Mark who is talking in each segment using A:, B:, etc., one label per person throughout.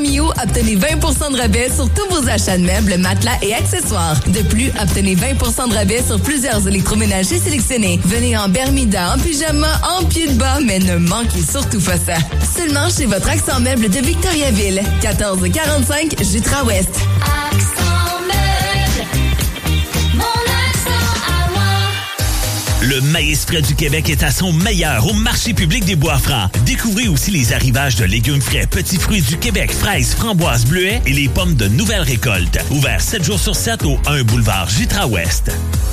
A: Miu, obtenez 20% de rabais sur tous vos achats de meubles, matelas et accessoires. De plus, obtenez 20% de rabais sur plusieurs électroménagers sélectionnés. Venez en Bermuda, en pyjama, en pied de bas, mais ne manquez surtout pas ça. Seulement chez votre Accent Meuble de Victoriaville. 1445 Jutra-Ouest.
B: Accent Meuble, mon accent à moi.
C: Le maïs frais du Québec est à son meilleur au marché public des Bois-Francs. Découvrez aussi les arrivages de légumes frais, petits fruits du Québec, fraises, framboises, bleuets et les pommes de nouvelle récolte. Ouvert 7 jours sur 7 au 1 boulevard Jutra-Ouest.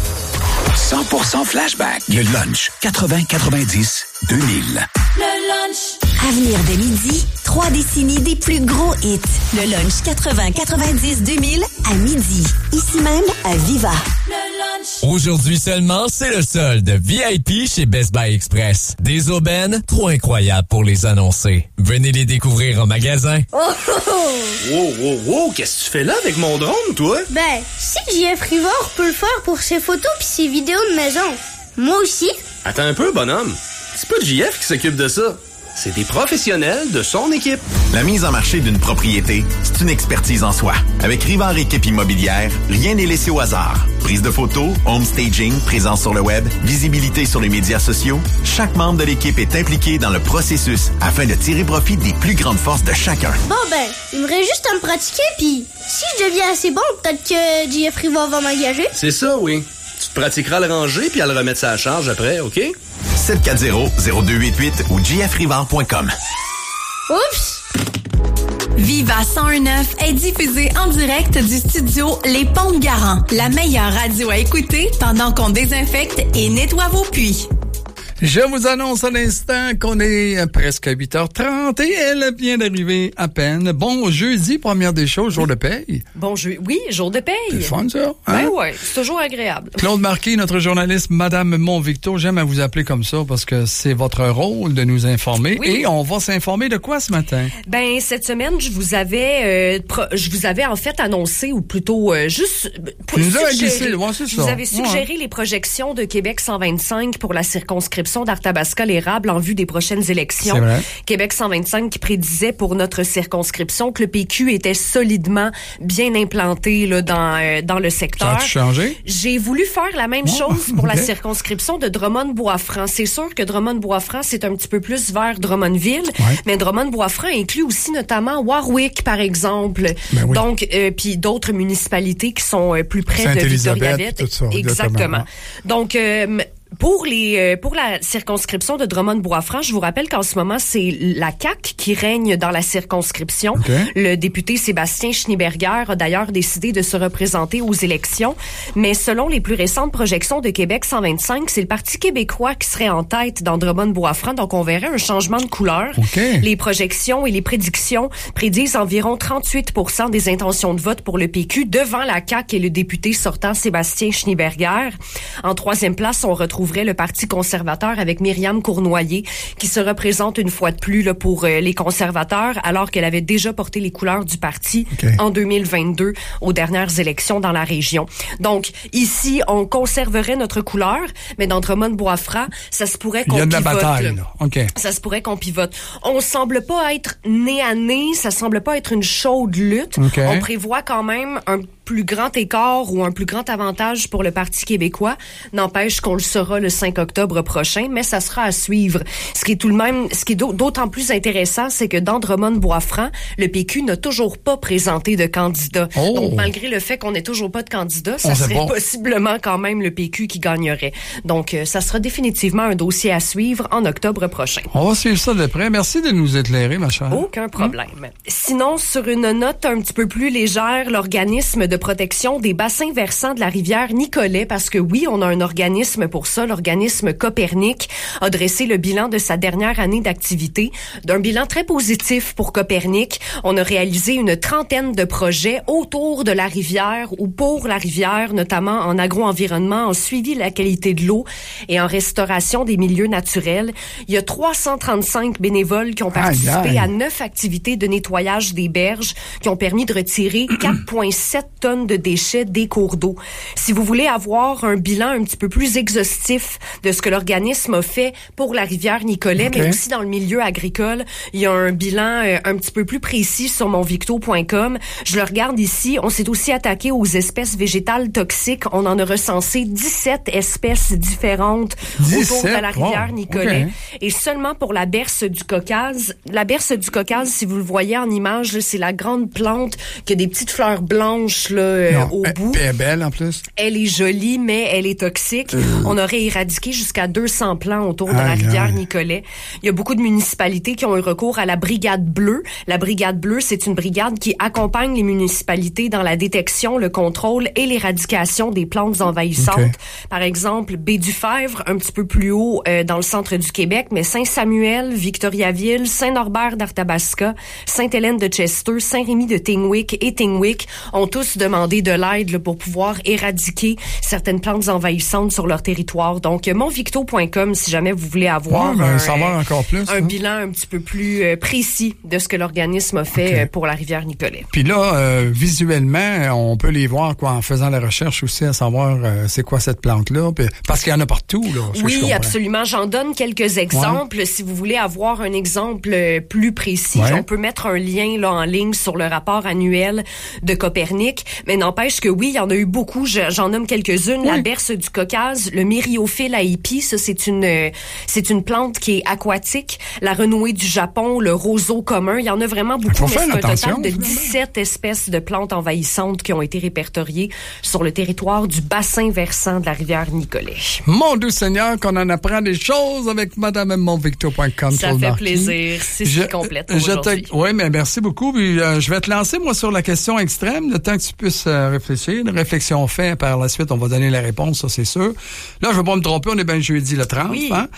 D: 100% flashback. Le lunch. 80-90-2000.
B: Le lunch.
E: À venir de midi, 3 décennies des plus gros hits. Le lunch 80-90-2000 à midi. Ici même à Viva.
B: Le lunch.
F: Aujourd'hui seulement, c'est le solde VIP chez Best Buy Express. Des aubaines trop incroyables pour les annoncer. Venez les découvrir en magasin.
G: Oh, oh, oh.
H: Wow, qu'est-ce que tu fais là avec mon drone, toi?
G: Ben, si JF Rivard peut le faire pour ses photos pis ses vidéos de maison, moi aussi.
H: Attends un peu, bonhomme. C'est pas JF qui s'occupe de ça. C'est des professionnels de son équipe.
I: La mise en marché d'une propriété, c'est une expertise en soi. Avec Rivard Équipe Immobilière, rien n'est laissé au hasard. Prise de photos, home staging, présence sur le web, visibilité sur les médias sociaux, chaque membre de l'équipe est impliqué dans le processus afin de tirer profit des plus grandes forces de chacun.
G: Bon ben, il me reste juste à me pratiquer puis si je deviens assez bon, peut-être que JF Rivard va m'engager.
H: C'est ça, oui. Tu te pratiqueras à le ranger puis à le remettre sa charge après, OK?
I: 740-0288 ou jfrivard.com.
G: Oups!
A: Viva 101.9 est diffusé en direct du studio Les Ponts Garant, la meilleure radio à écouter pendant qu'on désinfecte et nettoie vos puits.
J: Je vous annonce à l'instant qu'on est presque à 8h30 et elle vient d'arriver à peine. Bon jeudi, première des choses, jour de paye.
K: Bon jeudi, oui, jour de paye.
J: C'est fun, ça. Hein?
K: Ben ouais, c'est toujours agréable.
J: Claude Marquis, notre journaliste, Madame Montvicto, j'aime à vous appeler comme ça parce que c'est votre rôle de nous informer. Oui. Et on va s'informer de quoi ce matin?
K: Ben, cette semaine, je vous avais en fait annoncé, ou plutôt juste...
J: Tu nous as glissé, ouais, c'est ça.
K: Je vous avais suggéré les projections de Québec 125 pour la circonscription d'Arthabasca-l'Érable en vue des prochaines élections. Québec 125 qui prédisait pour notre circonscription que le PQ était solidement bien implanté là, dans le secteur.
J: Ça a-tu changé?
K: J'ai voulu faire la même chose pour la circonscription de Drummond-Bois-Franc. C'est sûr que Drummond-Bois-Franc, c'est un petit peu plus vers Drummondville, mais Drummond-Bois-Franc inclut aussi notamment Warwick, par exemple. Ben oui. Donc, puis d'autres municipalités qui sont plus près de Victoriaville.
J: Tout ça,
K: exactement. Donc, pour la circonscription de Drummond-Bois-Franc, je vous rappelle qu'en ce moment, c'est la CAQ qui règne dans la circonscription. Okay. Le député Sébastien Schneeberger a d'ailleurs décidé de se représenter aux élections. Mais selon les plus récentes projections de Québec 125, c'est le Parti québécois qui serait en tête dans Drummond-Bois-Franc. Donc, on verrait un changement de couleur. Okay. Les projections et les prédictions prédisent environ 38% des intentions de vote pour le PQ devant la CAQ et le député sortant Sébastien Schneeberger. En troisième place, on retrouve le Parti conservateur avec Myriam Cournoyer qui se représente une fois de plus là, pour les conservateurs alors qu'elle avait déjà porté les couleurs du parti en 2022 aux dernières élections dans la région. Donc ici, on conserverait notre couleur, mais dans Drummond-Bois-Franc, ça se pourrait qu'on pivote. Il y a de la bataille, là. Okay. Ça se pourrait qu'on pivote. On semble pas être nez à nez, ça semble pas être une chaude lutte. Okay. On prévoit quand même un plus grand écart ou un plus grand avantage pour le Parti québécois. N'empêche qu'on le saura le 5 octobre prochain, mais ça sera à suivre. Ce qui est d'autant plus intéressant, c'est que dans Drummond-Bois-Franc, le PQ n'a toujours pas présenté de candidat. Oh. Donc, malgré le fait qu'on n'ait toujours pas de candidat, ça serait possiblement quand même le PQ qui gagnerait. Donc, ça sera définitivement un dossier à suivre en octobre prochain.
J: On va suivre ça de près. Merci de nous éclairer, ma chère.
K: Aucun problème. Sinon, sur une note un petit peu plus légère, l'organisme de protection des bassins versants de la rivière Nicolet, parce que oui, on a un organisme pour ça, l'organisme Copernic a dressé le bilan de sa dernière année d'activité, d'un bilan très positif pour Copernic. On a réalisé une trentaine de projets autour de la rivière ou pour la rivière, notamment en agro-environnement, en suivi de la qualité de l'eau et en restauration des milieux naturels. Il y a 335 bénévoles qui ont participé à 9 activités de nettoyage des berges qui ont permis de retirer 4,7 tonnes de déchets des cours d'eau. Si vous voulez avoir un bilan un petit peu plus exhaustif de ce que l'organisme a fait pour la rivière Nicolet, mais aussi dans le milieu agricole, il y a un bilan un petit peu plus précis sur monvicto.com. Je le regarde ici. On s'est aussi attaqué aux espèces végétales toxiques. On en a recensé 17 espèces différentes autour de la rivière Nicolet. Et seulement pour la berce du Caucase. La berce du Caucase, si vous le voyez en image, là, c'est la grande plante qui a des petites fleurs blanches là, au bout.
J: Elle est belle en plus.
K: Elle est jolie, mais elle est toxique. On aurait éradiqué jusqu'à 200 plants autour de la rivière Nicolet. Il y a beaucoup de municipalités qui ont eu recours à la Brigade Bleue. La Brigade Bleue, c'est une brigade qui accompagne les municipalités dans la détection, le contrôle et l'éradication des plantes envahissantes. Par exemple, Baie-du-Fèvre, un petit peu plus haut dans le centre du Québec, mais Saint-Samuel, Victoriaville, Saint-Norbert d'Arthabasca, Sainte-Hélène de Chester, Saint-Rémy de Tingwick et Tingwick ont tous demandé de l'aide là, pour pouvoir éradiquer certaines plantes envahissantes sur leur territoire. Donc, monvicto.com, si jamais vous voulez avoir
J: encore plus,
K: un bilan un petit peu plus précis de ce que l'organisme a fait pour la rivière Nicolet.
J: Puis là, visuellement, on peut les voir en faisant la recherche aussi, à savoir c'est quoi cette plante-là, parce qu'il y en a partout. Là,
K: oui, absolument. J'en donne quelques exemples. Si vous voulez avoir un exemple plus précis, on peut mettre un lien là en ligne sur le rapport annuel de Copernic. Mais n'empêche que oui, il y en a eu beaucoup. J'en nomme quelques-unes. La berce du Caucase, le Myriophylle aipi, ça c'est une plante qui est aquatique. La renouée du Japon, le roseau commun, il y en a vraiment beaucoup. Mais c'est un total de 17 espèces de plantes envahissantes qui ont été répertoriées sur le territoire du bassin versant de la rivière Nicolet.
J: Mon Dieu Seigneur, qu'on en apprend des choses avec MadameMonvicto.com.
K: Ça fait plaisir. C'est ce qui complète pour aujourd'hui.
J: Oui, mais merci beaucoup. Puis, je vais te lancer, moi, sur la question extrême, le temps que tu puisses réfléchir. Une réflexion faite, par la suite, on va donner la réponse, ça c'est sûr. Là, je ne vais pas me tromper, on est bien jeudi le 30. Oui. Hein?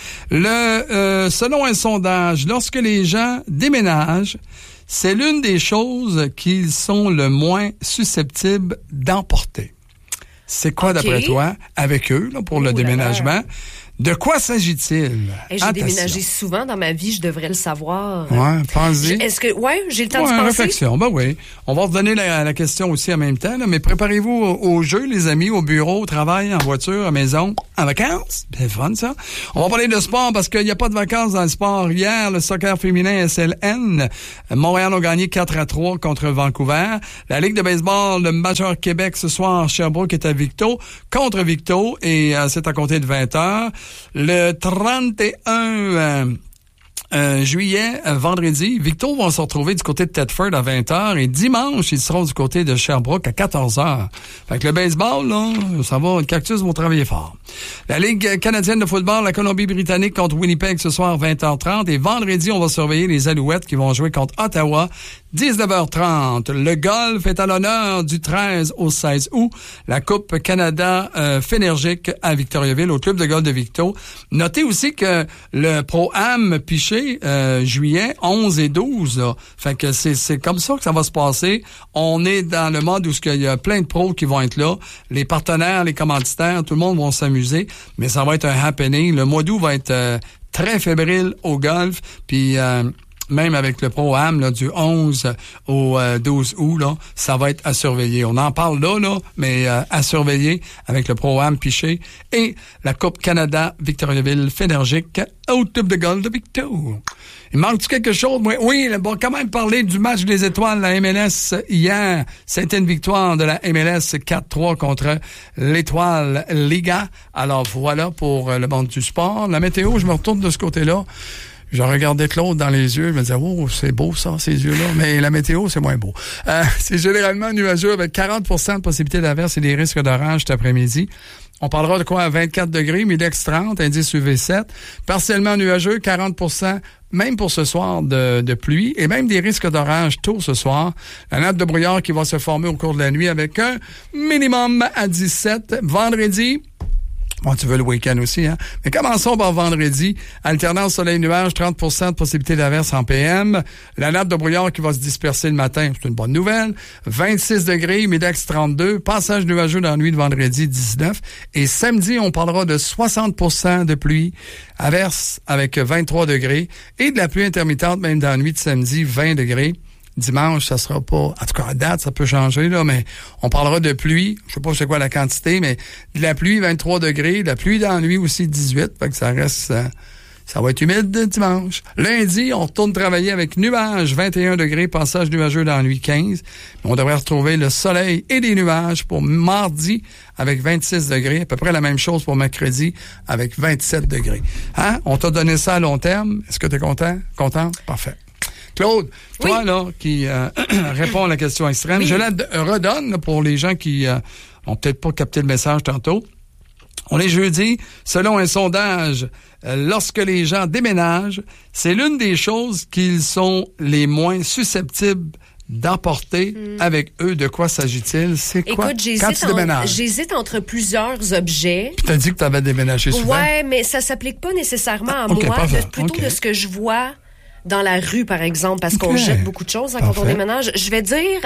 J: Selon un sondage, lorsque les gens déménagent, c'est l'une des choses qu'ils sont le moins susceptibles d'emporter. C'est quoi, d'après toi, avec eux, là, pour le déménagement? De quoi s'agit-il?
K: J'ai déménagé souvent dans ma vie, je devrais le savoir.
J: Ouais, pense-y.
K: Est-ce que, j'ai le temps de penser?
J: Réflexion, oui. On va redonner la question aussi en même temps, là, mais préparez-vous au jeu, les amis, au bureau, au travail, en voiture, à la maison, en vacances. C'est fun, ça. On va parler de sport parce qu'il n'y a pas de vacances dans le sport. Hier, le soccer féminin SLN, Montréal a gagné 4-3 contre Vancouver. La Ligue de baseball, le Major Québec, ce soir, Sherbrooke est à Victo, contre Victo, et c'est à compter de 20h. Le 31 juillet, vendredi, Victo va se retrouver du côté de Thetford à 20h et dimanche, ils seront du côté de Sherbrooke à 14h. Fait que le baseball, là, ça va, le Cactus vont travailler fort. La Ligue canadienne de football, la Colombie-Britannique contre Winnipeg ce soir 20h30 et vendredi, on va surveiller les Alouettes qui vont jouer contre Ottawa 19h30. Le golf est à l'honneur du 13 au 16 août. La Coupe Canada Fénergique à Victoriaville au club de golf de Victo. Notez aussi que le Pro-Am Piché juillet 11 et 12. Là. Fait que c'est comme ça que ça va se passer. On est dans le mode où il y a plein de pros qui vont être là. Les partenaires, les commanditaires, tout le monde va s'amuser. Mais ça va être un happening. Le mois d'août va être très fébrile au golf. Puis même avec le Pro-Am là, du 11 au 12 août, là, ça va être à surveiller. On en parle là, mais à surveiller avec le Pro-Am Piché et la Coupe Canada Victoriaville Fénergique au club de golf de Victo. Il manque-tu quelque chose? Oui, on va quand même parler du match des étoiles, la MLS hier. C'était une victoire de la MLS 4-3 contre l'Étoile Liga. Alors voilà pour le monde du sport. La météo, je me retourne de ce côté-là. Je regardais Claude dans les yeux, je me disais, oh, c'est beau ça, ces yeux-là. Mais la météo, c'est moins beau. C'est généralement nuageux avec 40% de possibilité d'averse et des risques d'orage cet après-midi. On parlera de quoi à 24 degrés, Midex 30, indice UV7. Partiellement nuageux, 40%, même pour ce soir de pluie, et même des risques d'orage tôt ce soir. La nappe de brouillard qui va se former au cours de la nuit avec un minimum à 17. Vendredi, bon, tu veux le week-end aussi, hein? Mais commençons par vendredi. Alternance soleil-nuage, 30% de possibilité d'averse en PM. La nappe de brouillard qui va se disperser le matin, c'est une bonne nouvelle. 26 degrés, Midex 32. Passage nuageux dans la nuit de vendredi, 19. Et samedi, on parlera de 60% de pluie. Averse avec 23 degrés. Et de la pluie intermittente, même dans la nuit de samedi, 20 degrés. Dimanche, ça sera pas... En tout cas, à date, ça peut changer, là, mais on parlera de pluie. Je sais pas c'est quoi la quantité, mais de la pluie, 23 degrés. De la pluie dans la nuit aussi, 18. Fait que ça reste... ça va être humide dimanche. Lundi, on retourne travailler avec nuages, 21 degrés, passage nuageux dans la nuit, 15. On devrait retrouver le soleil et des nuages pour mardi avec 26 degrés. À peu près la même chose pour mercredi avec 27 degrés. Hein? On t'a donné ça à long terme. Est-ce que t'es content? Content? Parfait. Claude, toi, là, qui répond à la question extrême, je la redonne là, pour les gens qui ont peut-être pas capté le message tantôt. On est jeudi. Selon un sondage, lorsque les gens déménagent, c'est l'une des choses qu'ils sont les moins susceptibles d'emporter avec eux. De quoi s'agit-il? C'est quoi?
K: Écoute,
J: quand tu déménages?
K: J'hésite entre plusieurs objets.
J: Puis t'as dit que t'avais déménagé souvent?
K: Ouais, mais ça s'applique pas nécessairement à moi, plutôt de ce que je vois dans la rue, par exemple, parce qu'on jette beaucoup de choses quand on déménage. Je vais dire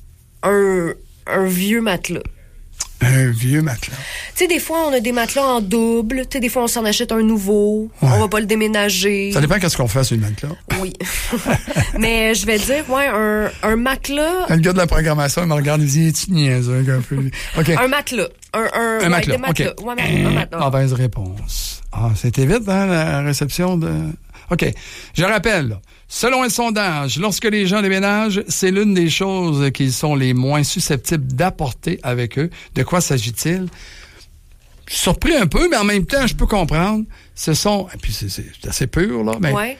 K: un vieux matelas.
J: Un vieux matelas.
K: Tu sais, des fois, on a des matelas en double. Tu sais, des fois, on s'en achète un nouveau. Ouais. On va pas le déménager.
J: Ça dépend qu'est-ce qu'on fait sur le matelas.
K: Oui. Mais je vais dire, un matelas...
J: Le gars de la programmation, il me regarde, il dit, tu niaiseux, un peu. Okay.
K: Un matelas. Un
J: matelas,
K: OK. Ouais, un matelas.
J: Mauvaise réponse. Ah, c'était vite, hein, la réception de... OK. Je rappelle, là. Selon un sondage, lorsque les gens déménagent, c'est l'une des choses qu'ils sont les moins susceptibles d'apporter avec eux. De quoi s'agit-il? Je suis surpris un peu, mais en même temps, je peux comprendre. Ce sont, et puis c'est assez pur, là, mais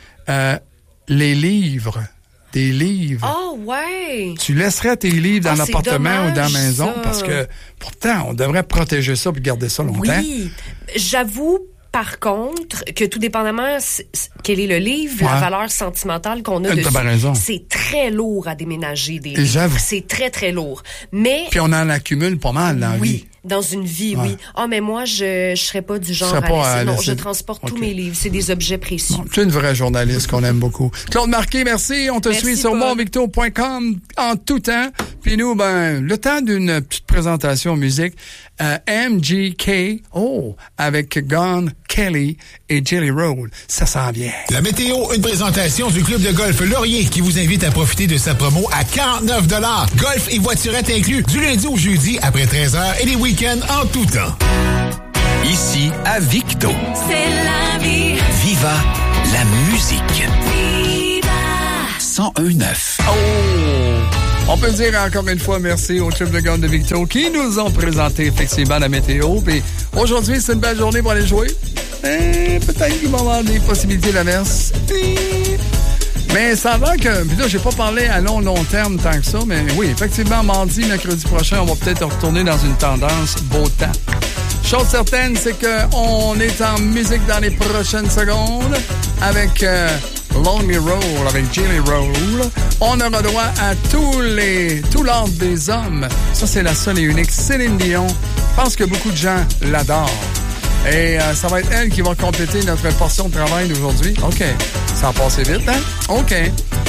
J: les livres. Des livres.
K: Oh, ouais!
J: Tu laisserais tes livres dans l'appartement ou dans la maison parce que, pourtant, on devrait protéger ça et garder ça longtemps.
K: Oui, j'avoue. Par contre, que tout dépendamment quel est le livre, la valeur sentimentale qu'on a dessus, c'est très lourd à déménager des livres. C'est très, très lourd. Mais... Puis
J: on en accumule pas mal dans la vie.
K: Dans une vie, oui. Ah, mais moi, je serais pas du genre à laisser. Non, je transporte tous mes livres. C'est des objets précieux.
J: Tu es une vraie journaliste qu'on aime beaucoup. Claude Marquet, merci. On te suit sur montvicto.com en tout temps. Puis nous, le temps d'une petite présentation musique. MGK, avec Gone Kelly et Jelly Roll. Ça s'en vient.
L: La météo, une présentation du club de golf Laurier qui vous invite à profiter de sa promo à 49 $. Golf et voiturette inclus du lundi au jeudi après 13h et les week-ends en tout temps.
D: Ici, à Victo.
B: C'est la vie.
D: Viva la musique.
B: Viva.
D: 101.9.
J: On peut dire encore une fois merci au club de golf de Victo qui nous ont présenté effectivement la météo. Puis aujourd'hui, c'est une belle journée pour aller jouer. Peut-être qu'il va y avoir des possibilités d'averse. Mais ça va que... Puis là, j'ai pas parlé à long terme tant que ça, mais oui, effectivement, mardi, mercredi prochain, on va peut-être retourner dans une tendance beau temps. Chose certaine, c'est qu'on est en musique dans les prochaines secondes avec... Lonely Roll avec Jelly Roll. On aura droit à tout l'ordre des hommes. Ça, c'est la seule et unique Céline Dion. Je pense que beaucoup de gens l'adorent. Et ça va être elle qui va compléter notre portion de travail d'aujourd'hui. OK. Ça a passé vite, hein? OK.